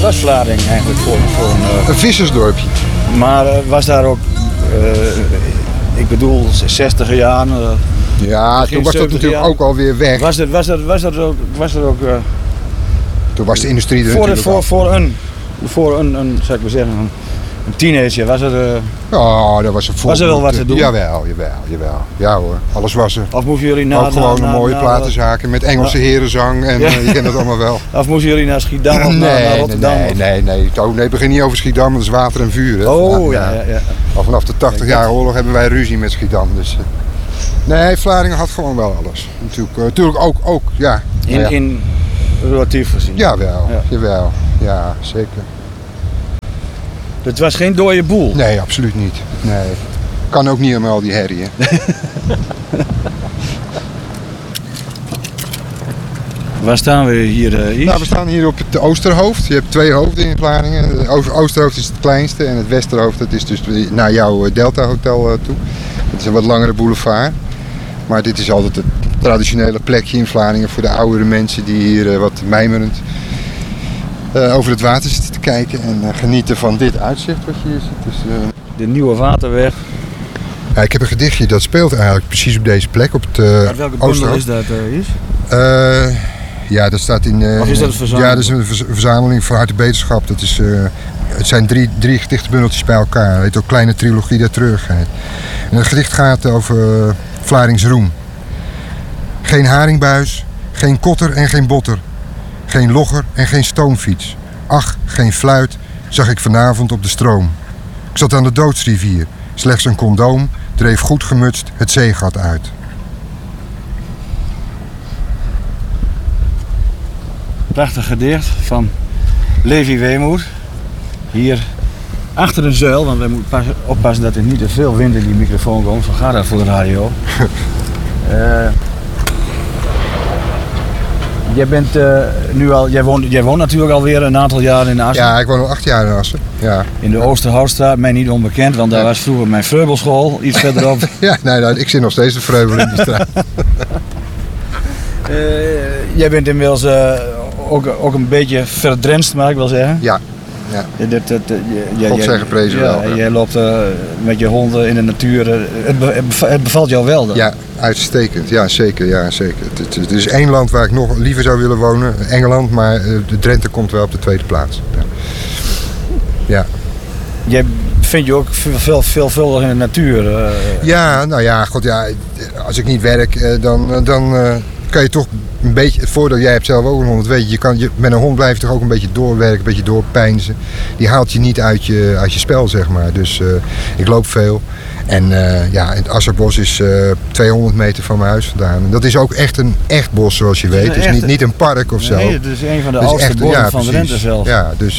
was Vlaardingen eigenlijk voor een vissersdorpje. Maar was daar ook, ik bedoel, 60 jaar. Ja, toen was dat natuurlijk ook alweer weg. Was er ook toen was de industrie er natuurlijk voor een, zou ik maar zeggen, een teenager was er... dat was een was er wel wat te doen? Jawel. Ja hoor, alles was er. Of moesten jullie ook gewoon een mooie platenzaken met Engelse herenzang en je kent het allemaal wel. Of moesten jullie naar Schiedam of naar Rotterdam? Nee, begin niet over Schiedam, dat is water en vuur. Hè. Ja. Al vanaf de 80-jarige oorlog hebben wij ruzie met Schiedam. Dus, nee, Vlaardingen had gewoon wel alles. Natuurlijk ook, ja. In relatief gezien? Jawel, ja, zeker. Het was geen dode boel? Nee, absoluut niet. Nee. Kan ook niet met al die herrie. Waar staan we hier, Yves? Nou, we staan hier op het Oosterhoofd. Je hebt 2 hoofden in Vlaardingen. Het Oosterhoofd is het kleinste en het Westerhoofd dat is dus naar jouw Delta Hotel toe. Het is een wat langere boulevard. Maar dit is altijd het traditionele plekje in Vlaardingen voor de oudere mensen die hier wat mijmerend over het water zitten te kijken en genieten van dit uitzicht wat je hier ziet. Dus, de Nieuwe Waterweg. Ja, ik heb een gedichtje dat speelt eigenlijk precies op deze plek, op het welke bundel is dat, Is? Ja, dat staat in... of is dat een verzameling? Ja, dat is een verzameling voor Hart en Beterschap. Dat is, het zijn drie gedichtenbundeltjes bij elkaar. Het heet ook Kleine Trilogie der Treurigheid. En het gedicht gaat over Vlaardings roem. Geen haringbuis, geen kotter en geen botter. Geen logger en geen stoomfiets. Ach, geen fluit zag ik vanavond op de stroom. Ik zat aan de doodsrivier. Slechts een condoom dreef goed gemutst het zeegat uit. Prachtig gedicht van Levi Weemoed. Hier achter een zuil, want wij moeten oppassen dat er niet te veel wind in die microfoon komt. Zo gaat dat voor de radio. Jij bent jij woont natuurlijk alweer een aantal jaren in Assen. Ja, ik woon al 8 jaar in Assen. Ja. In de Oosterhoutstraat, mij niet onbekend, want daar was vroeger mijn Vreubelschool, iets verderop. Ja, nee, ik zit nog steeds de Vreubel in die straat. Jij bent inmiddels ook een beetje verdrenst, mag ik wel zeggen. Ja. God zij geprezen wel. Ja. Jij loopt met je honden in de natuur. Het bevalt jou wel dan? Ja, uitstekend. Ja, zeker. Het is 1 land waar ik nog liever zou willen wonen. Engeland, maar de Drenthe komt wel op de 2e plaats. Ja. Jij vindt je ook veelvuldig in de natuur? Ja, nou ja, god ja. Als ik niet werk, dan kan je toch een beetje, het voordeel, jij hebt zelf ook een hond, weet je, met een hond blijf je toch ook een beetje doorwerken, een beetje doorpeinzen. Die haalt je niet uit je spel, zeg maar. Dus ik loop veel. En het Asserbos is 200 meter van mijn huis vandaan. En dat is ook echt een echt bos, zoals je weet. Het is niet een park of zo. Nee, het is een van de oudste bossen van Drenthe zelf. Ja, dus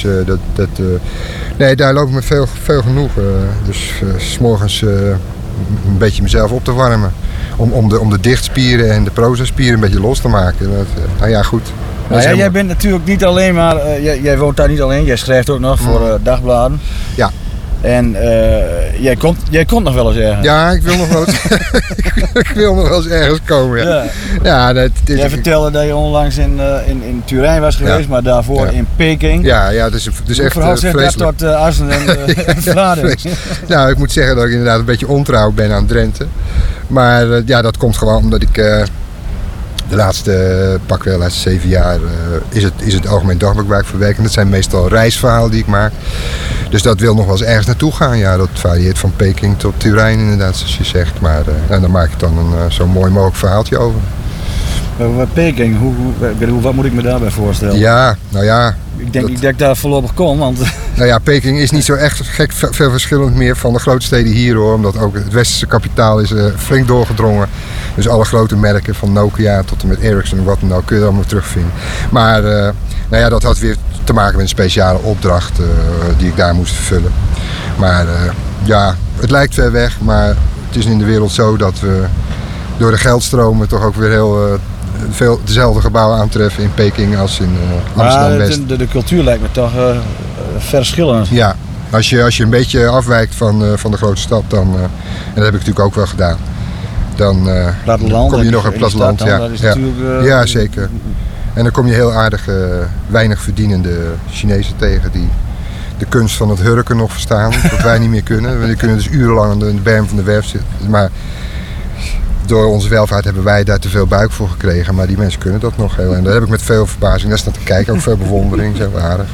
nee, daar loop ik met veel genoegen. Dus 's morgens een beetje mezelf op te warmen. Om de dichtspieren en de prozaspieren een beetje los te maken. Nou ja, goed. Jij bent natuurlijk niet alleen maar... jij woont daar niet alleen, jij schrijft ook nog voor dagbladen. Ja. En jij komt nog wel eens ergens. Ja, ik wil nog wel eens, ik wil nog wel eens ergens komen. Ja. Jij vertelde dat je onlangs in Turijn was geweest, maar daarvoor in Peking. Ja, dat is echt vreselijk. Dat tot Assen en Vlaardingen? Nou, ik moet zeggen dat ik inderdaad een beetje ontrouw ben aan Drenthe. Maar dat komt gewoon omdat ik de laatste 7 jaar is het Algemeen Dagblad waar ik voor werk. En dat zijn meestal reisverhalen die ik maak. Dus dat wil nog wel eens ergens naartoe gaan. Ja, dat varieert van Peking tot Turijn inderdaad, zoals je zegt. Maar daar maak ik dan een zo mooi mogelijk verhaaltje over. Peking, wat moet ik me daarbij voorstellen? Ja, nou ja. Ik denk dat ik daar voorlopig kom, want... Nou ja, Peking is niet zo echt gek veel verschillend meer van de grote steden hier hoor. Omdat ook het westerse kapitaal is flink doorgedrongen. Dus alle grote merken van Nokia tot en met Ericsson en wat dan ook kun je er allemaal terugvinden. Maar dat had weer te maken met een speciale opdracht die ik daar moest vervullen. Maar het lijkt ver weg, maar het is in de wereld zo dat we door de geldstromen toch ook weer heel... veel dezelfde gebouwen aantreffen in Peking als in Amsterdam-West. De cultuur lijkt me toch verschillend. Ja, als je een beetje afwijkt van de grote stad, dan, en dat heb ik natuurlijk ook wel gedaan, dan kom je nog in het platteland. Ja, zeker. En dan kom je heel aardige, weinig verdienende Chinezen tegen die de kunst van het hurken nog verstaan, wat wij niet meer kunnen. We kunnen dus urenlang aan de berm van de werf zitten. Maar door onze welvaart hebben wij daar te veel buik voor gekregen. Maar die mensen kunnen dat nog heel. En daar heb ik met veel verbazing naar staan te kijken. Ook veel bewondering, zo aardig.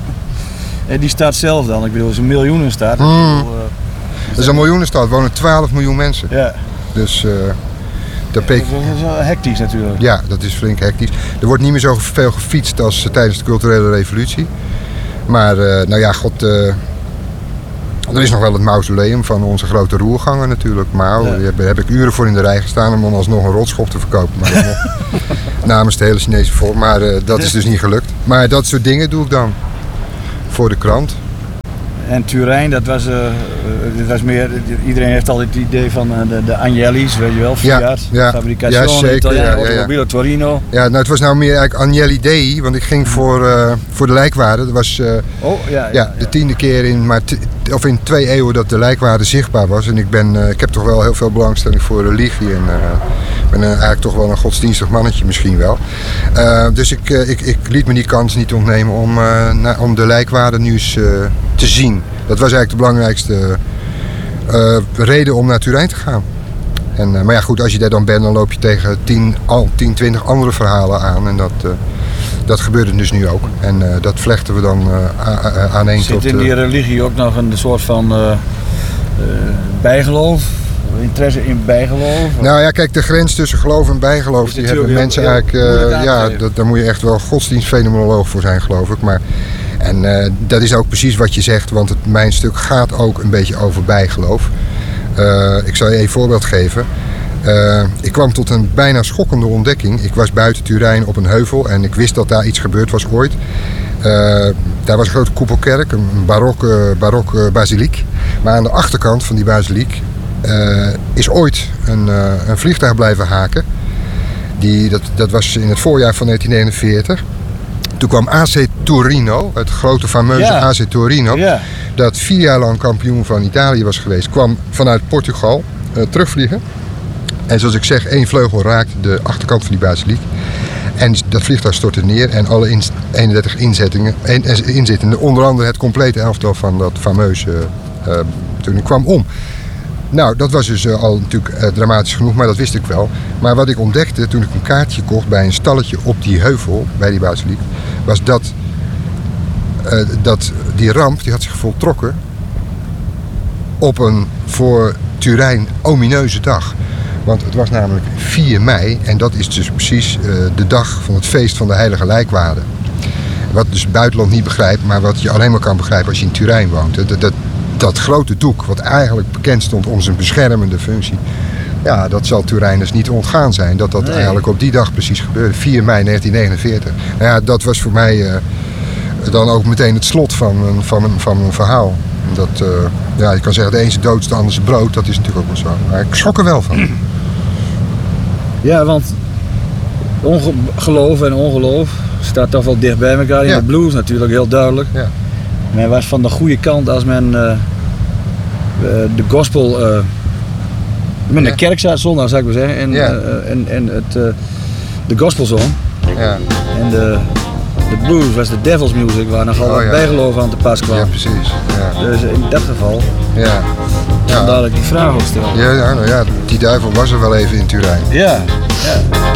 En die stad zelf dan? Ik bedoel, het is een miljoenenstad. Het is een miljoenenstad, er wonen 12 miljoen mensen. Ja. Dus Dat is wel hectisch natuurlijk. Ja, dat is flink hectisch. Er wordt niet meer zoveel gefietst als tijdens de culturele revolutie. Maar nou ja, god, er is nog wel het mausoleum van onze grote roerganger natuurlijk. Mao, daar heb ik uren voor in de rij gestaan om alsnog een rotschop te verkopen. Maar namens de hele Chinese volk. Maar dat is dus niet gelukt. Maar dat soort dingen doe ik dan. Voor de krant. En Turijn, dat was meer, iedereen heeft altijd het idee van de Agnelli's, weet je wel, Fiat, Fabricazione, Italiano, Automobile Torino. Ja, nou het was nou meer eigenlijk Agnelli Dei, want ik ging voor de lijkwaarde. Dat was de 10e keer in 2 eeuwen dat de lijkwaarde zichtbaar was. En ik heb toch wel heel veel belangstelling voor religie en ben eigenlijk toch wel een godsdienstig mannetje misschien wel. Dus ik liet me die kans niet ontnemen om de lijkwaarde nu eens te zien. Dat was eigenlijk de belangrijkste reden om naar Turijn te gaan. Maar ja goed, als je daar dan bent, dan loop je tegen 10, 20 andere verhalen aan. En dat gebeurde dus nu ook. En dat vlechten we dan aaneen tot... Zit in die religie ook nog een soort van bijgeloof? Interesse in bijgeloof? Nou ja, kijk, de grens tussen geloof en bijgeloof, die hebben mensen eigenlijk... daar moet je echt wel godsdienstfenomenoloog voor zijn, geloof ik. En dat is ook precies wat je zegt, want mijn stuk gaat ook een beetje over bijgeloof. Ik zal je even een voorbeeld geven. Ik kwam tot een bijna schokkende ontdekking. Ik was buiten Turijn op een heuvel en ik wist dat daar iets gebeurd was ooit. Daar was een grote koepelkerk, een barokke basiliek. Maar aan de achterkant van die basiliek is ooit een vliegtuig blijven haken. Dat was in het voorjaar van 1941. Toen kwam AC Torino, het grote fameuze AC Torino, dat 4 jaar lang kampioen van Italië was geweest, kwam vanuit Portugal terugvliegen. En zoals ik zeg, 1 vleugel raakte de achterkant van die basiliek. En dat vliegtuig stortte neer en alle 31 inzittenden, onder andere het complete elftal van dat fameuze toen kwam om. Nou, dat was dus al natuurlijk dramatisch genoeg, maar dat wist ik wel. Maar wat ik ontdekte toen ik een kaartje kocht bij een stalletje op die heuvel, bij die basiliek, was dat die ramp die had zich voltrokken op een voor Turijn omineuze dag. Want het was namelijk 4 mei en dat is dus precies de dag van het feest van de Heilige Lijkwaarde. Wat dus het buitenland niet begrijpt, maar wat je alleen maar kan begrijpen als je in Turijn woont. Dat grote doek, wat eigenlijk bekend stond om zijn beschermende functie. Ja, dat zal Turijners niet ontgaan zijn. Dat eigenlijk op die dag precies gebeurde. 4 mei 1949. Nou ja, dat was voor mij dan ook meteen het slot van een verhaal. Je kan zeggen, de ene is dood, de ander is brood. Dat is natuurlijk ook wel zo. Maar ik schrok er wel van. Ja, want geloof en ongeloof staat toch wel dicht bij elkaar. In de blues natuurlijk, heel duidelijk. Ja. Men was van de goede kant als men de gospel met de kerk zat zondag, zou ik maar zeggen, en de gospel zong. Ja. En de blues was de devil's music, waar nogal wat bijgeloof aan te pas kwam. Ja, precies. Ja. Dus in dat geval, vandaar dat ik die vraag ook stel. Ja, die duivel was er wel even in Turijn. Ja.